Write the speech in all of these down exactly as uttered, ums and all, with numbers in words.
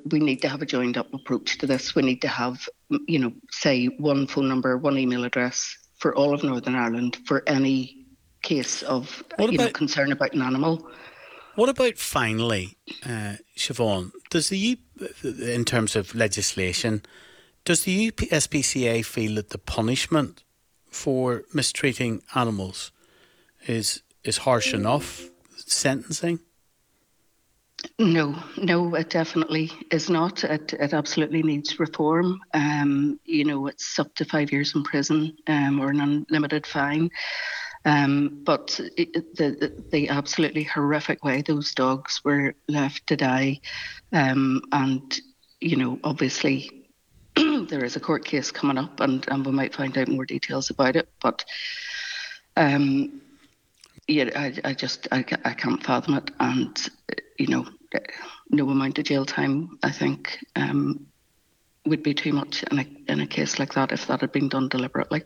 we need to have a joined up approach to this. We need to have, you know, say one phone number, one email address for all of Northern Ireland for any case of what you about, know concern about an animal. What about finally, uh, Siobhan, does the U, in terms of legislation, does the U S P C A feel that the punishment for mistreating animals is is harsh enough, sentencing? No, no, it definitely is not. It, it absolutely needs reform. Um, you know, it's up to five years in prison um, or an unlimited fine. Um, but it, the the absolutely horrific way those dogs were left to die, um, and you know, obviously there is a court case coming up, and, and we might find out more details about it. But um, yeah, I, I just I, I can't fathom it, and you know, no amount of jail time I think um, would be too much in a in a case like that if that had been done deliberately.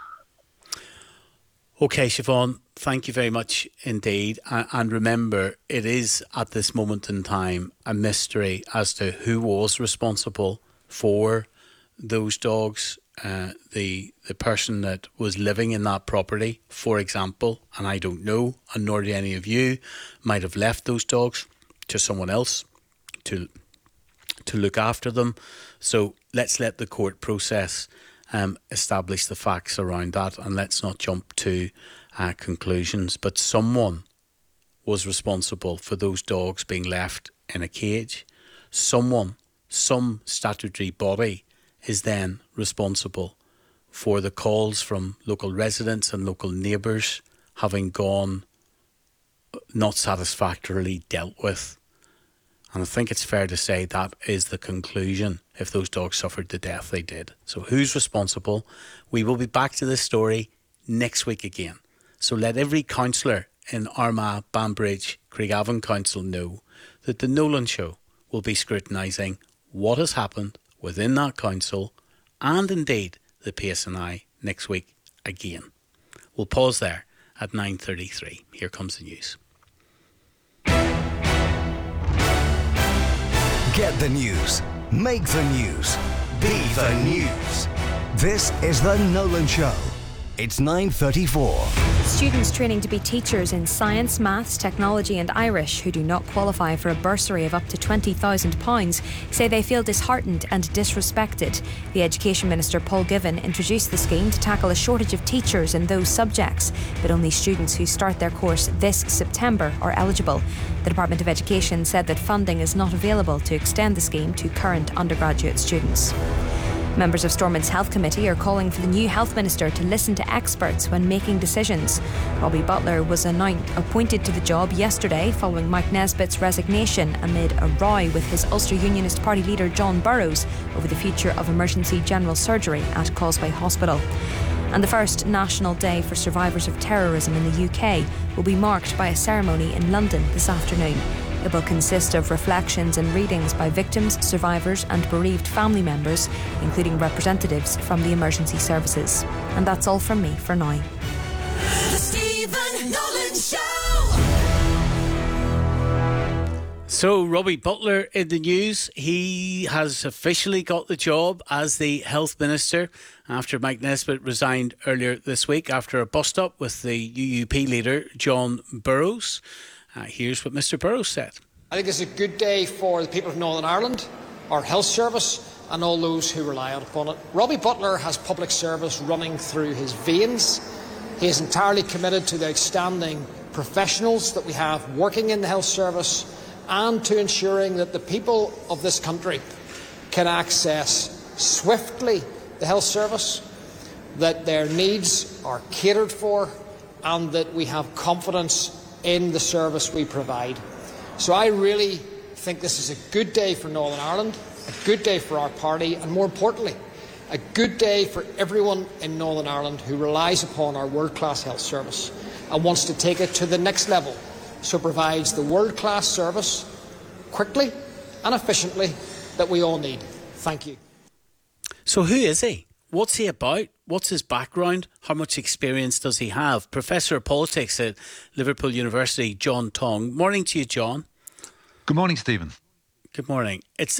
OK, Siobhan, thank you very much indeed. And remember, it is at this moment in time a mystery as to who was responsible for those dogs. Uh, the the person that was living in that property, for example, and I don't know, and nor do any of you, might have left those dogs to someone else to to look after them. So let's let the court process Um, establish the facts around that, and let's not jump to uh, conclusions. But someone was responsible for those dogs being left in a cage. Someone, some statutory body is then responsible for the calls from local residents and local neighbours having gone not satisfactorily dealt with. And I think it's fair to say that is the conclusion if those dogs suffered the death they did. So who's responsible? We will be back to this story next week again. So let every councillor in Armagh, Banbridge, Craigavon Council know that the Nolan Show will be scrutinising what has happened within that council and indeed the P S N I next week again. We'll pause there at nine thirty-three. Here comes the news. Get the news. Make the news. Be the news. This is The Nolan Show. It's nine thirty-four. Students training to be teachers in science, maths, technology and Irish who do not qualify for a bursary of up to twenty thousand pounds say they feel disheartened and disrespected. The Education Minister Paul Givan introduced the scheme to tackle a shortage of teachers in those subjects, but only students who start their course this September are eligible. The Department of Education said that funding is not available to extend the scheme to current undergraduate students. Members of Stormont's Health Committee are calling for the new Health Minister to listen to experts when making decisions. Robbie Butler was announced, appointed to the job yesterday following Mike Nesbitt's resignation amid a row with his Ulster Unionist Party leader John Burrows over the future of emergency general surgery at Causeway Hospital. And the first National Day for Survivors of Terrorism in the U K will be marked by a ceremony in London this afternoon. It will consist of reflections and readings by victims, survivors and bereaved family members, including representatives from the emergency services. And that's all from me for now. The Stephen Nolan Show. So, Robbie Butler in the news. He has officially got the job as the Health Minister after Mike Nesbitt resigned earlier this week after a bust-up with the U U P leader, John Burrows. Uh, here's what Mr Burrows said. I think it's a good day for the people of Northern Ireland, our health service and all those who rely upon it. Robbie Butler has public service running through his veins. He is entirely committed to the outstanding professionals that we have working in the health service and to ensuring that the people of this country can access swiftly the health service, that their needs are catered for and that we have confidence in the service we provide. So I really think this is a good day for Northern Ireland, a good day for our party and, more importantly, a good day for everyone in Northern Ireland who relies upon our world-class health service and wants to take it to the next level, so provides the world-class service quickly and efficiently that we all need. Thank you. So who is he? What's he about? What's his background? How much experience does he have? Professor of Politics at Liverpool University, John Tong. Morning to you, John. Good morning, Stephen. Good morning. It's